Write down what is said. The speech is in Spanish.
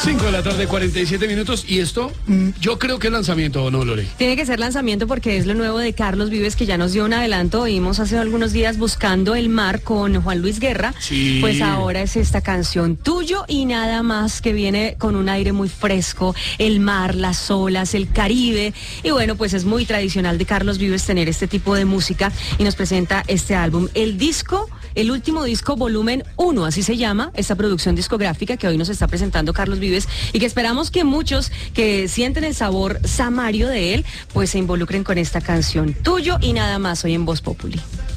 5 de la tarde, 47 minutos. Y esto, yo creo que es lanzamiento, ¿o no, Lore? Tiene que ser lanzamiento porque es lo nuevo de Carlos Vives, que ya nos dio un adelanto. Oímos hace algunos días Buscando el Mar con Juan Luis Guerra. Sí. Pues ahora es esta canción, Tuyo y Nada Más, que viene con un aire muy fresco, el mar, las olas, el Caribe. Y bueno, pues es muy tradicional de Carlos Vives tener este tipo de música y nos presenta este álbum. El último disco, volumen 1, así se llama, esta producción discográfica que hoy nos está presentando Carlos Vives y que esperamos que muchos que sienten el sabor samario de él, pues se involucren con esta canción, Tuyo y Nada Más, hoy en Voz Populi.